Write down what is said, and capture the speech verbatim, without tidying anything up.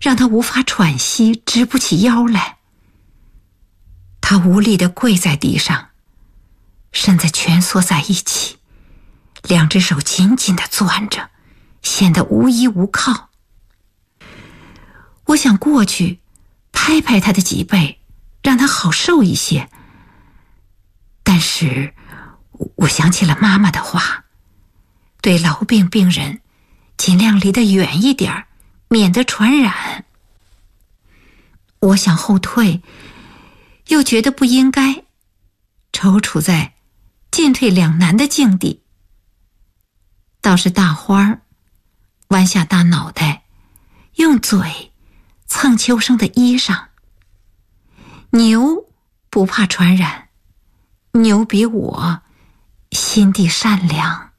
让他无法喘息，直不起腰来。他无力地跪在地上，身子蜷缩在一起，两只手紧紧地攥着，显得无依无靠。我想过去拍拍他的脊背，让他好受一些，但是我想起了妈妈的话，对痨病病人尽量离得远一点，免得传染。我想后退，又觉得不应该，踌躇在进退两难的境地。倒是大花儿弯下大脑袋，用嘴蹭秋生的衣裳。牛不怕传染，牛比我心地善良。